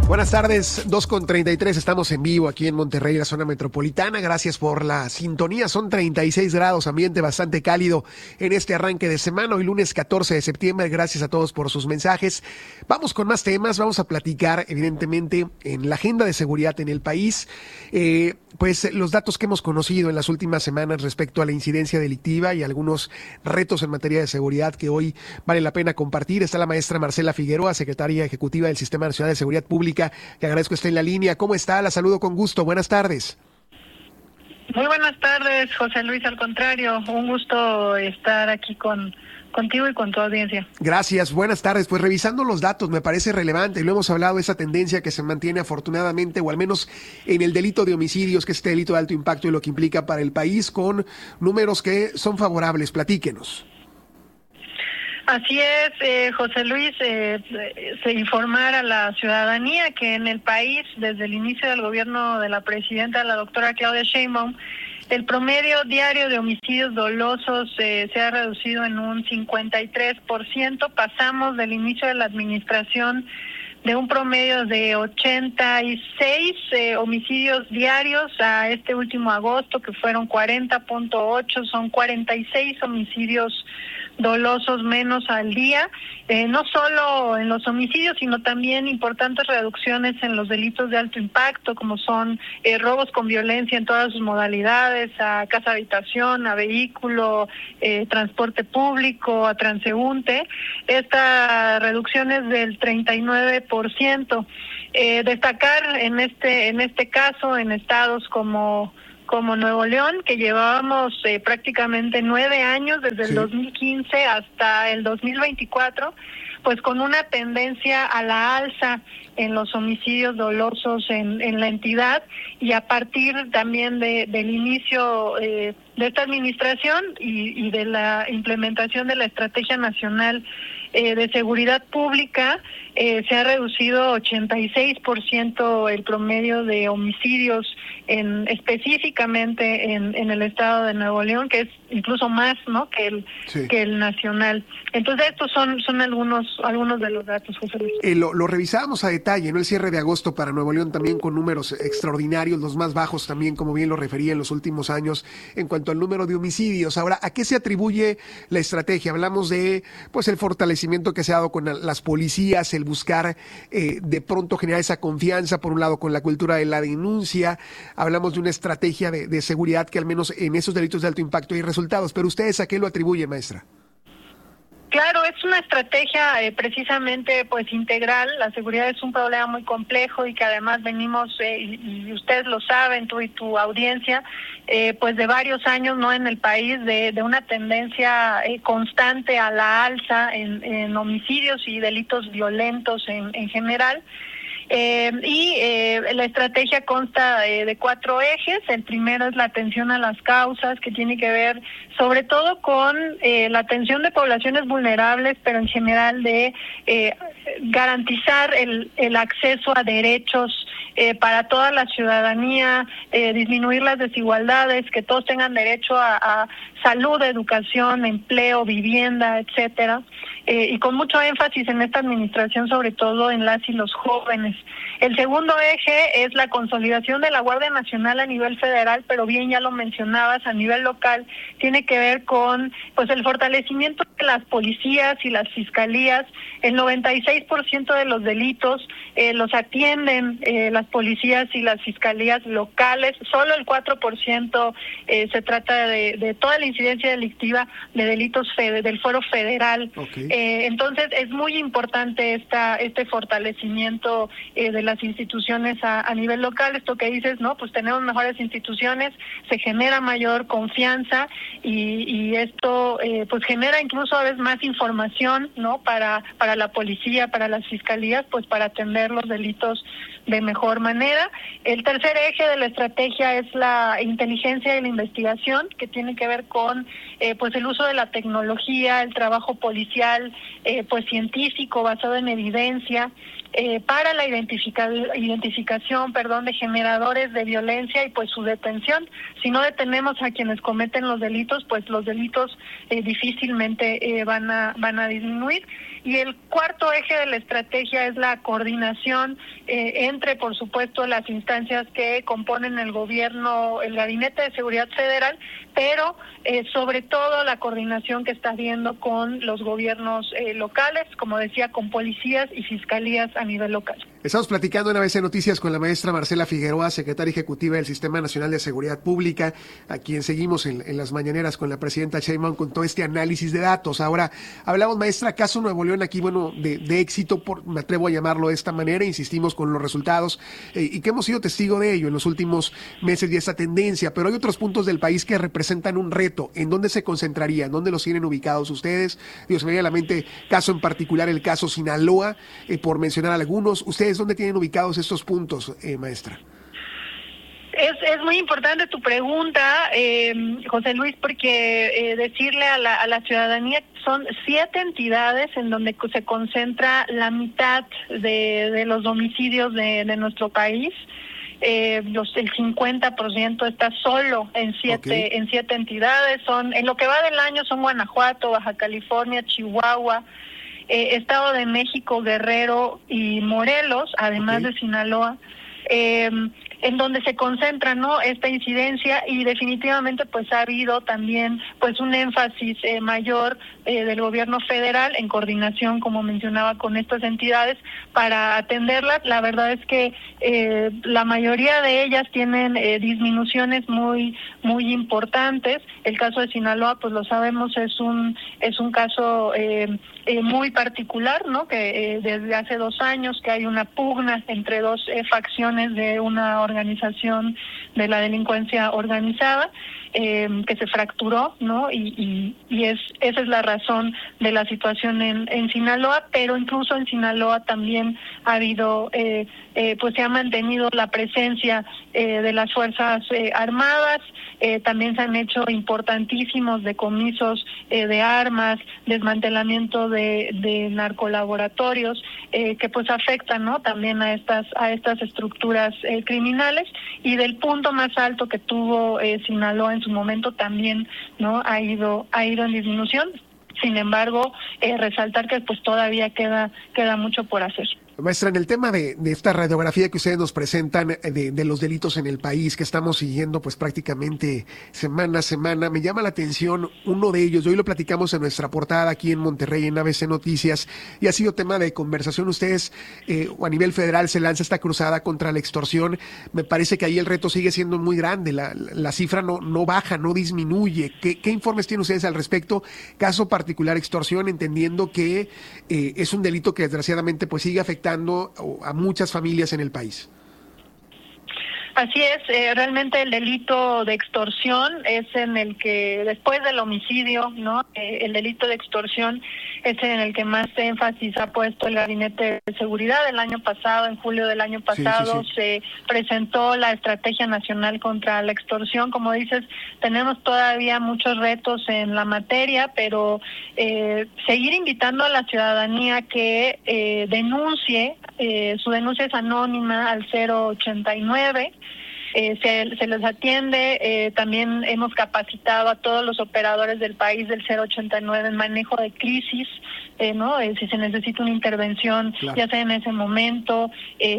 Buenas tardes, 2:33, estamos en vivo aquí en Monterrey, la zona metropolitana. Gracias por la sintonía, son 36 grados, ambiente bastante cálido en este arranque de semana, hoy lunes 14 de septiembre. Gracias a todos por sus mensajes. Vamos con más temas, vamos a platicar evidentemente en la agenda de seguridad en el país, pues los datos que hemos conocido en las últimas semanas respecto a la incidencia delictiva y algunos retos en materia de seguridad que hoy vale la pena compartir. Está la maestra Marcela Figueroa, secretaria ejecutiva del Sistema Nacional de Seguridad Pública, que agradezco esté en la línea. ¿Cómo está? La saludo con gusto. Buenas tardes. Muy buenas tardes, José Luis. Al contrario, un gusto estar aquí contigo y con tu audiencia. Gracias, buenas tardes. Pues revisando los datos, me parece relevante, y lo hemos hablado, esa tendencia que se mantiene afortunadamente, o al menos en el delito de homicidios, que es este delito de alto impacto y lo que implica para el país, con números que son favorables. Platíquenos. Así es, José Luis, se informar a la ciudadanía que en el país, desde el inicio del gobierno de la presidenta, la doctora Claudia Sheinbaum, el promedio diario de homicidios dolosos se ha reducido en un 53%. Pasamos del inicio de la administración de un promedio de 86 homicidios diarios a este último agosto, que fueron 40.8, son 46 homicidios dolosos menos al día, no solo en los homicidios, sino también importantes reducciones en los delitos de alto impacto, como son robos con violencia en todas sus modalidades, a casa habitación, a vehículo, transporte público, a transeúnte. Esta reducción es del 39%. Destacar en este caso en estados como Nuevo León, que llevábamos prácticamente 9 años, desde el 2015 hasta el 2024, pues con una tendencia a la alza en los homicidios dolosos en la entidad, y a partir también del inicio de esta administración y de la implementación de la Estrategia Nacional de Seguridad Pública, se ha reducido 86% el promedio de homicidios específicamente en el estado de Nuevo León, que es incluso más, ¿no?, que el nacional. Entonces estos son algunos de los datos, José Luis. Lo revisábamos a detalle, ¿no? El cierre de agosto para Nuevo León también con números extraordinarios, los más bajos también, como bien lo refería, en los últimos años en cuanto al número de homicidios. Ahora, ¿a qué se atribuye la estrategia? Hablamos de pues el fortalecimiento que se ha dado con las policías, el buscar de pronto generar esa confianza, por un lado, con la cultura de la denuncia. Hablamos de una estrategia de seguridad que al menos en esos delitos de alto impacto hay resultados, pero ¿ustedes a qué lo atribuyen, maestra? Claro, es una estrategia precisamente pues integral. La seguridad es un problema muy complejo y que además venimos, y ustedes lo saben, tú y tu audiencia, pues de varios años, ¿no?, en el país, de una tendencia constante a la alza en homicidios y delitos violentos en general. La estrategia consta de 4 ejes. El primero es la atención a las causas, que tiene que ver sobre todo con la atención de poblaciones vulnerables, pero en general de garantizar el acceso a derechos para toda la ciudadanía, disminuir las desigualdades, que todos tengan derecho a salud, educación, empleo, vivienda, etcétera, y con mucho énfasis en esta administración, sobre todo en las y los jóvenes. El segundo eje es la consolidación de la Guardia Nacional a nivel federal, pero bien ya lo mencionabas, a nivel local tiene que ver con pues el fortalecimiento de las policías y las fiscalías. El 96% de los delitos los atienden las policías y las fiscalías locales. Solo el 4% se trata de toda la incidencia delictiva de delitos del fuero federal. Okay. Entonces es muy importante este fortalecimiento de las instituciones a nivel local. Esto que dices, ¿no? Pues tenemos mejores instituciones, se genera mayor confianza y esto pues genera incluso a veces más información, ¿no?, para la policía, para las fiscalías, pues para atender los delitos de mejor manera. El tercer eje de la estrategia es la inteligencia y la investigación, que tiene que ver con pues el uso de la tecnología, el trabajo policial pues científico basado en evidencia, para la identificación de generadores de violencia y pues su detención. Si no detenemos a quienes cometen los delitos, pues los delitos difícilmente van a disminuir. Y el cuarto eje de la estrategia es la coordinación entre, por supuesto, las instancias que componen el gobierno, el Gabinete de Seguridad Federal, pero sobre todo la coordinación que está habiendo con los gobiernos locales, como decía, con policías y fiscalías a nivel local. Estamos platicando en ABC Noticias con la maestra Marcela Figueroa, secretaria ejecutiva del Sistema Nacional de Seguridad Pública, a quien seguimos en las mañaneras con la presidenta Sheinbaum con todo este análisis de datos. Ahora, hablamos, maestra, caso Nuevo León aquí, bueno, de éxito, me atrevo a llamarlo de esta manera, insistimos con los resultados y que hemos sido testigo de ello en los últimos meses y esta tendencia, pero hay otros puntos del país que representan un reto. ¿En dónde se concentrarían? ¿Dónde los tienen ubicados ustedes? Dios, me viene a la mente caso en particular, el caso Sinaloa, por mencionar algunos. ¿Ustedes dónde tienen ubicados estos puntos, maestra? Es muy importante tu pregunta, José Luis, porque decirle a la ciudadanía que son 7 entidades en donde se concentra la mitad de los homicidios de nuestro país. El 50% está solo en siete entidades. En lo que va del año son Guanajuato, Baja California, Chihuahua, Estado de México, Guerrero y Morelos, además de Sinaloa, en donde se concentra, ¿no?, esta incidencia, y definitivamente pues ha habido también pues un énfasis mayor del gobierno federal en coordinación, como mencionaba, con estas entidades para atenderlas. La verdad es que la mayoría de ellas tienen disminuciones muy importantes. El caso de Sinaloa, pues lo sabemos, es un caso muy particular, ¿no?, que desde hace 2 años que hay una pugna entre dos facciones de una organización de la delincuencia organizada, que se fracturó, ¿no? Y esa es la razón de la situación en Sinaloa, pero incluso en Sinaloa también ha habido, pues se ha mantenido la presencia de las Fuerzas Armadas. También se han hecho importantísimos decomisos de armas, desmantelamiento de narcolaboratorios, que pues afectan, ¿no?, también a estas estructuras criminales. Y del punto más alto que tuvo Sinaloa en su momento también, ¿no?, ha ido en disminución. Sin embargo, resaltar que pues todavía queda mucho por hacer. Maestra, en el tema de esta radiografía que ustedes nos presentan de los delitos en el país, que estamos siguiendo pues prácticamente semana a semana, me llama la atención uno de ellos. Hoy lo platicamos en nuestra portada aquí en Monterrey, en ABC Noticias, y ha sido tema de conversación. Ustedes, a nivel federal, se lanza esta cruzada contra la extorsión. Me parece que ahí el reto sigue siendo muy grande. La cifra no baja, no disminuye. ¿Qué informes tienen ustedes al respecto? Caso particular, extorsión, entendiendo que es un delito que desgraciadamente pues sigue afectando a muchas familias en el país. Así es, realmente el delito de extorsión es en el que, después del homicidio, ¿no? El delito de extorsión es en el que más énfasis ha puesto el Gabinete de Seguridad. El año pasado, en julio del año pasado, se presentó la Estrategia Nacional contra la Extorsión. Como dices, tenemos todavía muchos retos en la materia, pero seguir invitando a la ciudadanía que denuncie. Su denuncia es anónima al 089. Se les atiende. También hemos capacitado a todos los operadores del país del 089 en manejo de crisis, ¿no? Si se necesita una intervención, ya sea en ese momento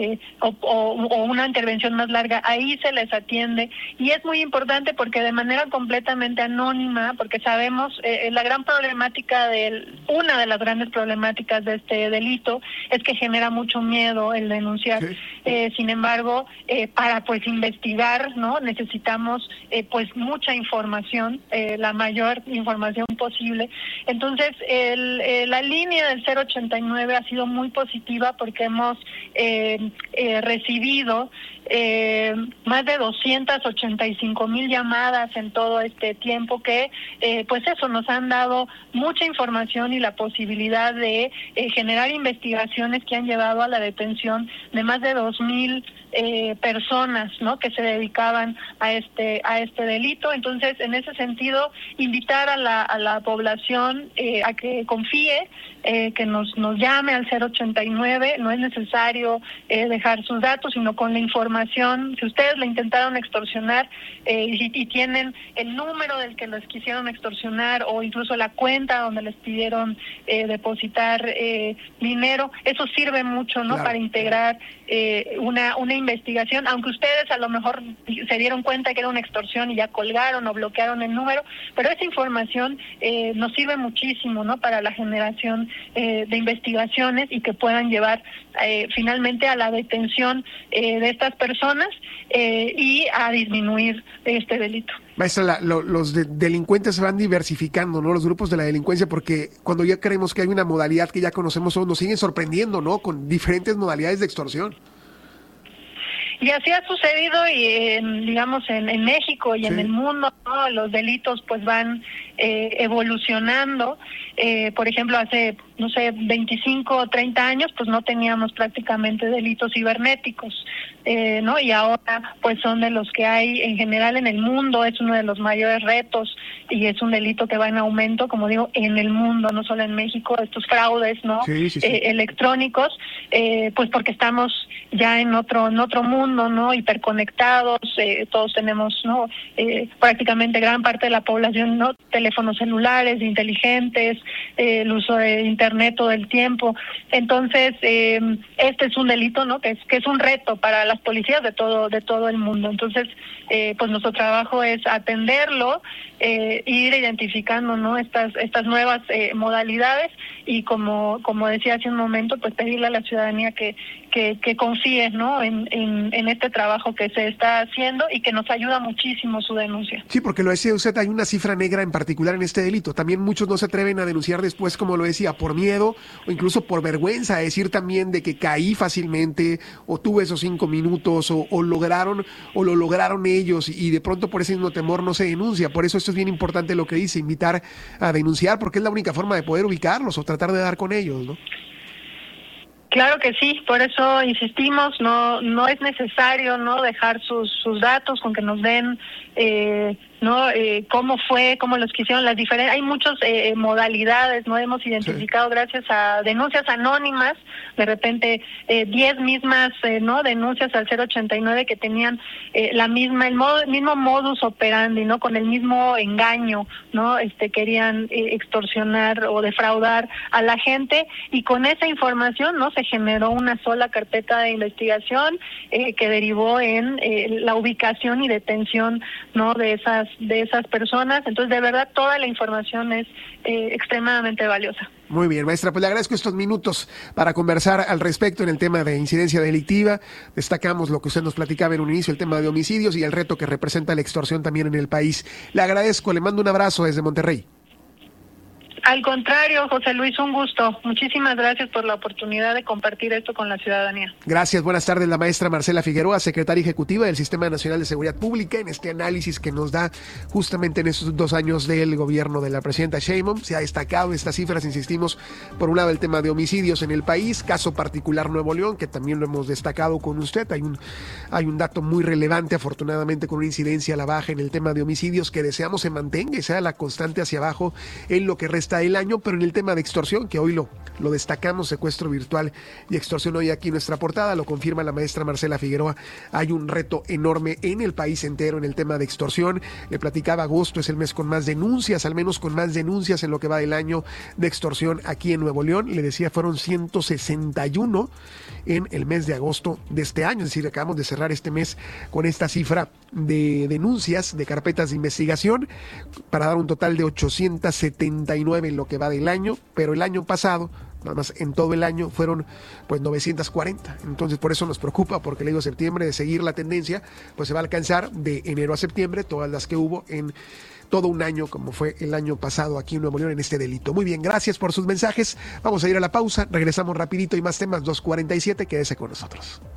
o una intervención más larga, ahí se les atiende. Y es muy importante porque de manera completamente anónima, porque sabemos la gran problemática una de las grandes problemáticas de este delito es que genera mucho miedo el denunciar. Sin embargo, para pues investigar, ¿no?, necesitamos pues mucha información, la mayor información posible. Entonces, la línea del 089 ha sido muy positiva porque hemos recibido más de 285,000 llamadas en todo este tiempo que pues eso, nos han dado mucha información y la posibilidad de generar investigaciones que han llevado a la detención de más de 2,000 personas, ¿no?, que se dedicaban a este delito. Entonces, en ese sentido, invitar a la población a que confíe que nos llame al 089, no es necesario dejar sus datos, sino con la información. Si ustedes le intentaron extorsionar y tienen el número del que les quisieron extorsionar o incluso la cuenta donde les pidieron depositar dinero, eso sirve mucho, ¿no? Claro. Para integrar una investigación, aunque ustedes a lo mejor se dieron cuenta que era una extorsión y ya colgaron o bloquearon el número, pero esa información nos sirve muchísimo, ¿no? Para la generación de investigaciones y que puedan llevar finalmente a la detención de estas personas y a disminuir este delito. Maestra, los delincuentes se van diversificando, ¿no? Los grupos de la delincuencia, porque cuando ya creemos que hay una modalidad que ya conocemos, nos siguen sorprendiendo, ¿no? Con diferentes modalidades de extorsión. Y así ha sucedido digamos en México y en el mundo, ¿no? Los delitos pues van evolucionando. Por ejemplo, hace, 25 o 30 años pues no teníamos prácticamente delitos cibernéticos, ¿no? Y ahora pues son de los que hay en general en el mundo, es uno de los mayores retos y es un delito que va en aumento, como digo, en el mundo, no solo en México, estos fraudes, ¿no? Sí. Electrónicos, pues porque estamos ya en otro mundo, ¿no? Hiperconectados, todos tenemos, ¿no? Prácticamente gran parte de la población, ¿no? Teléfonos celulares, inteligentes, el uso de internet todo el tiempo. Entonces, este es un delito, ¿no? Que es un reto para las policías de todo el mundo. Entonces, pues nuestro trabajo es atenderlo, ir identificando, ¿no? Estas nuevas modalidades y como decía hace un momento, pues pedirle a la ciudadanía que confíe, ¿no? En este trabajo que se está haciendo y que nos ayuda muchísimo su denuncia. Sí, porque lo decía usted, hay una cifra negra en particular en este delito. También muchos no se atreven a denunciar después, como lo decía, por miedo o incluso por vergüenza, a decir también de que caí fácilmente o tuve esos 5 minutos o lo lograron ellos y de pronto por ese mismo temor no se denuncia. Por eso esto es bien importante lo que dice, invitar a denunciar, porque es la única forma de poder ubicarlos o tratar de dar con ellos, ¿no? Claro que sí, por eso insistimos, no es necesario no dejar sus datos, con que nos den cómo fue, cómo los quisieron, las diferentes, hay muchas modalidades, no hemos identificado gracias a denuncias anónimas, de repente 10 mismas denuncias al 089 que tenían el mismo modus operandi, no, con el mismo engaño, no, querían extorsionar o defraudar a la gente, y con esa información no se generó una sola carpeta de investigación que derivó en la ubicación y detención, no, de esas personas. Entonces, de verdad, toda la información es extremadamente valiosa. Muy bien, maestra, pues le agradezco estos minutos para conversar al respecto en el tema de incidencia delictiva. Destacamos lo que usted nos platicaba en un inicio, el tema de homicidios y el reto que representa la extorsión también en el país. Le agradezco, le mando un abrazo desde Monterrey. Al contrario, José Luis, un gusto. Muchísimas gracias por la oportunidad de compartir esto con la ciudadanía. Gracias, buenas tardes. La maestra Marcela Figueroa, secretaria ejecutiva del Sistema Nacional de Seguridad Pública, en este análisis que nos da justamente en estos 2 años del gobierno de la presidenta Sheinbaum. Se ha destacado estas cifras, insistimos, por un lado el tema de homicidios en el país, caso particular Nuevo León, que también lo hemos destacado con usted. Hay un dato muy relevante, afortunadamente, con una incidencia a la baja en el tema de homicidios que deseamos se mantenga y sea la constante hacia abajo en lo que resta del año, pero en el tema de extorsión, que hoy lo destacamos, secuestro virtual y extorsión, hoy aquí nuestra portada, lo confirma la maestra Marcela Figueroa, hay un reto enorme en el país entero en el tema de extorsión. Le platicaba, agosto es el mes con más denuncias, al menos con más denuncias en lo que va del año de extorsión aquí en Nuevo León. Le decía, fueron 161 en el mes de agosto de este año, es decir, acabamos de cerrar este mes con esta cifra de denuncias, de carpetas de investigación, para dar un total de 879 en lo que va del año, pero el año pasado, nada más en todo el año, fueron pues 940. Entonces por eso nos preocupa, porque le digo, septiembre, de seguir la tendencia, pues se va a alcanzar de enero a septiembre todas las que hubo en todo un año, como fue el año pasado aquí en Nuevo León en este delito. Muy bien, gracias por sus mensajes. Vamos a ir a la pausa, regresamos rapidito y más temas, 2:47, quédese con nosotros.